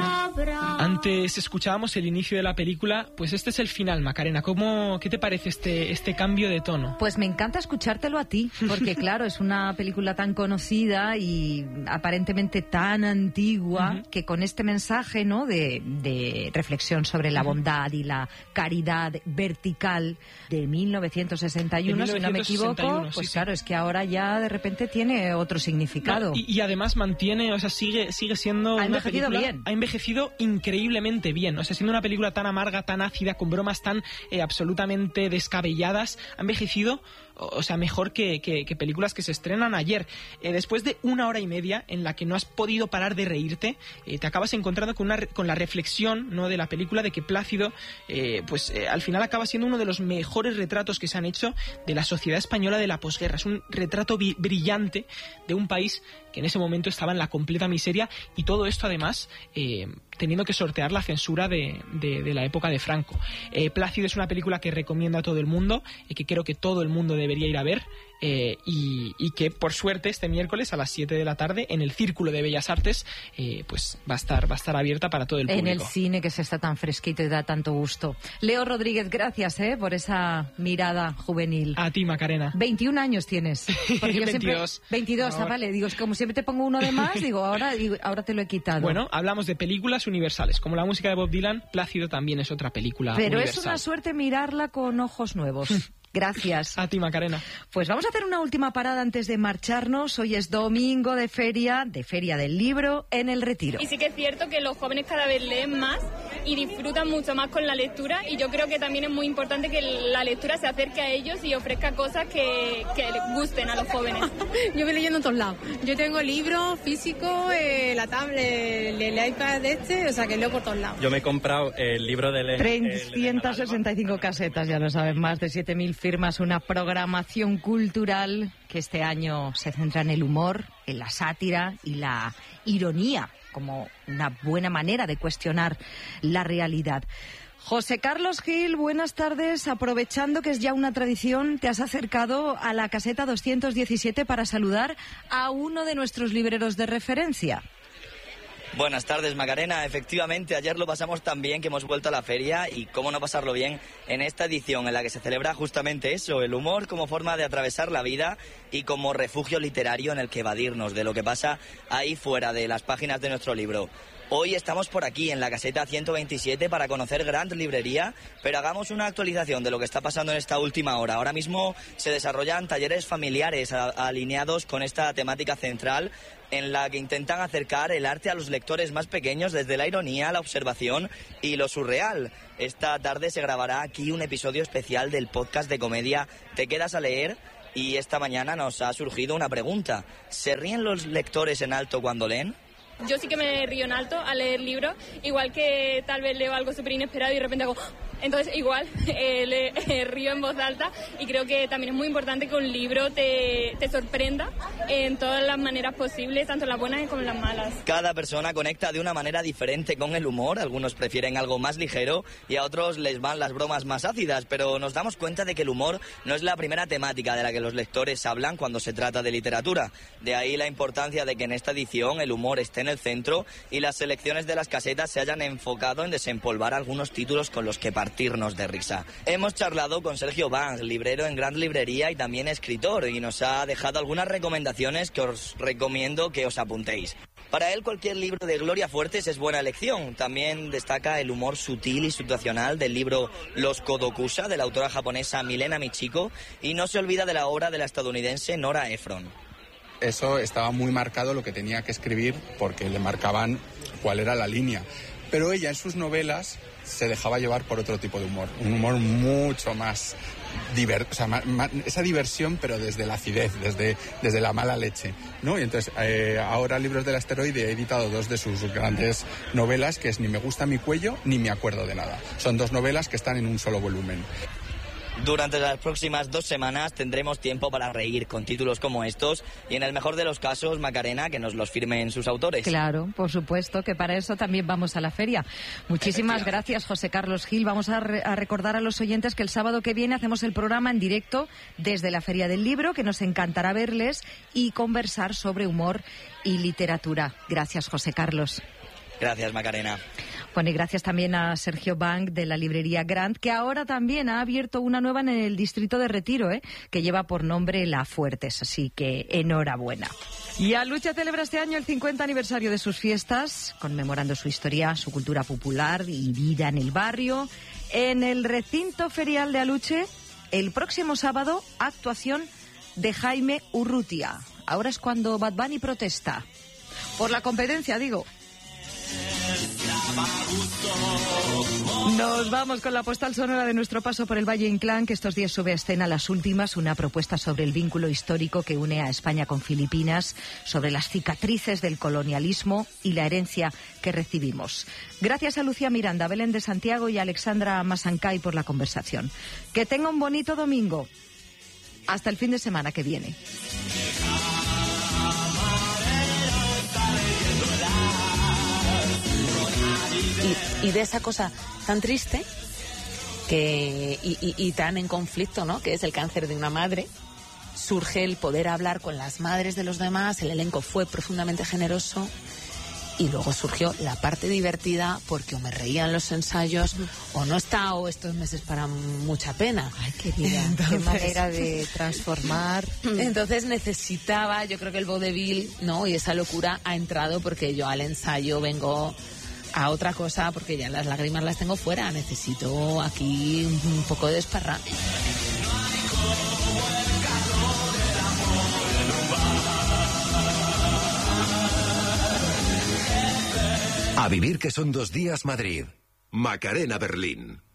Antes escuchábamos el inicio de la película, pues este es el final, Macarena. ¿Qué te parece este cambio de tono? Pues me encanta escuchártelo a ti, porque claro, es una película tan conocida y aparentemente tan antigua, que con este mensaje, ¿no?, de reflexión sobre la bondad y la caridad vertical de 1961, si no me equivoco, pues sí, claro, es que ahora ya de repente tiene otro significado. No, y además mantiene, o sea, sigue siendo una película... bien. Ha envejecido increíblemente bien. O sea, siendo una película tan amarga, tan ácida, con bromas tan absolutamente descabelladas, ha envejecido, o sea, mejor que películas que se estrenan ayer. Después de 1 hora y media en la que no has podido parar de reírte, te acabas encontrando con la reflexión, ¿no?, de la película, de que Plácido, al final acaba siendo uno de los mejores retratos que se han hecho de la sociedad española de la posguerra. Es un retrato brillante de un país que en ese momento estaba en la completa miseria, y todo esto además teniendo que sortear la censura de la época de Franco. Plácido es una película que recomiendo a todo el mundo, que creo que todo el mundo debería ir a ver, y que por suerte este miércoles a las 7 de la tarde en el Círculo de Bellas Artes pues va a estar abierta para todo el público. En el cine, que se está tan fresquito y da tanto gusto. Leo Rodríguez, gracias por esa mirada juvenil. A ti, Macarena. 21 años tienes. Porque yo 22. 22, vale. Digo, es como siempre te pongo uno de más, ahora te lo he quitado. Bueno, hablamos de películas universales. Como la música de Bob Dylan, Plácido también es otra película Pero universal. es una suerte mirarla con ojos nuevos. Gracias. A ti, Macarena. Pues vamos a hacer una última parada antes de marcharnos. Hoy es domingo de Feria del Libro en El Retiro. Y sí que es cierto que los jóvenes cada vez leen más y disfrutan mucho más con la lectura, y yo creo que también es muy importante que la lectura se acerque a ellos y ofrezca cosas que les gusten a los jóvenes. Yo voy leyendo en todos lados. Yo tengo libros físicos, la tablet, el iPad o sea que leo por todos lados. Yo me he comprado el libro de 365 casetas, ya lo saben, más de 7.000 firmas, una programación cultural que este año se centra en el humor, en la sátira y la ironía, como una buena manera de cuestionar la realidad. José Carlos Gil, buenas tardes. Aprovechando que es ya una tradición, te has acercado a la caseta 217 para saludar a uno de nuestros libreros de referencia. Buenas tardes, Macarena. Efectivamente, ayer lo pasamos tan bien que hemos vuelto a la feria, y cómo no pasarlo bien en esta edición en la que se celebra justamente eso, el humor como forma de atravesar la vida y como refugio literario en el que evadirnos de lo que pasa ahí fuera de las páginas de nuestro libro. Hoy estamos por aquí en la caseta 127 para conocer Grand Librería, pero hagamos una actualización de lo que está pasando en esta última hora. Ahora mismo se desarrollan talleres familiares alineados con esta temática central, en la que intentan acercar el arte a los lectores más pequeños desde la ironía, la observación y lo surreal. Esta tarde se grabará aquí un episodio especial del podcast de comedia Te quedas a leer, y esta mañana nos ha surgido una pregunta. ¿Se ríen los lectores en alto cuando leen? Yo sí que me río en alto al leer libros, igual que tal vez leo algo súper inesperado y de repente hago... Entonces igual río en voz alta, y creo que también es muy importante que un libro te sorprenda en todas las maneras posibles, tanto las buenas como las malas. Cada persona conecta de una manera diferente con el humor. Algunos prefieren algo más ligero y a otros les van las bromas más ácidas, pero nos damos cuenta de que el humor no es la primera temática de la que los lectores hablan cuando se trata de literatura. De ahí la importancia de que en esta edición el humor esté en el centro y las selecciones de las casetas se hayan enfocado en desempolvar algunos títulos con los que partirnos de risa. Hemos charlado con Sergio Banz, librero en Grand Librería y también escritor, y nos ha dejado algunas recomendaciones que os recomiendo que os apuntéis. Para él, cualquier libro de Gloria Fuertes es buena elección. También destaca el humor sutil y situacional del libro Los Kodokusa, de la autora japonesa Milena Michiko, y no se olvida de la obra de la estadounidense Nora Ephron. Eso estaba muy marcado lo que tenía que escribir, porque le marcaban cuál era la línea. Pero ella en sus novelas se dejaba llevar por otro tipo de humor, un humor mucho más esa diversión, pero desde la acidez, desde la mala leche, ¿no? Y entonces ahora Libros del Asteroide he editado 2 de sus grandes novelas, que es Ni me gusta mi cuello ni me acuerdo de nada. Son 2 novelas que están en un solo volumen. Durante las próximas 2 semanas tendremos tiempo para reír con títulos como estos, y en el mejor de los casos, Macarena, que nos los firmen sus autores. Claro, por supuesto, que para eso también vamos a la feria. Muchísimas gracias, José Carlos Gil. Vamos a recordar a los oyentes que el sábado que viene hacemos el programa en directo desde la Feria del Libro, que nos encantará verles y conversar sobre humor y literatura. Gracias, José Carlos. Gracias, Macarena. Bueno, y gracias también a Sergio Bank de la librería Grant, que ahora también ha abierto una nueva en el distrito de Retiro, que lleva por nombre La Fuertes, así que enhorabuena. Y Aluche celebra este año el 50 aniversario de sus fiestas, conmemorando su historia, su cultura popular y vida en el barrio. En el recinto ferial de Aluche, el próximo sábado, actuación de Jaime Urrutia. Ahora es cuando Bad Bunny protesta. Por la competencia, digo. Nos vamos con la postal sonora de nuestro paso por el Valle Inclán, que estos días sube a escena Las Últimas, una propuesta sobre el vínculo histórico que une a España con Filipinas, sobre las cicatrices del colonialismo y la herencia que recibimos. Gracias a Lucía Miranda, Belén de Santiago y Alexandra Masancay por la conversación. Que tenga un bonito domingo. Hasta el fin de semana que viene. Y de esa cosa tan triste y tan en conflicto, ¿no?, que es el cáncer de una madre, surge el poder hablar con las madres de los demás. El elenco fue profundamente generoso y luego surgió la parte divertida, porque o me reían los ensayos o no he estado estos meses para mucha pena. Ay, querida, qué manera de transformar. Entonces necesitaba, yo creo que el vodevil, ¿no?, y esa locura ha entrado, porque yo al ensayo vengo a otra cosa, porque ya las lágrimas las tengo fuera. Necesito aquí un poco de desparrame. A vivir que son 2 días Madrid. Macarena Berlín.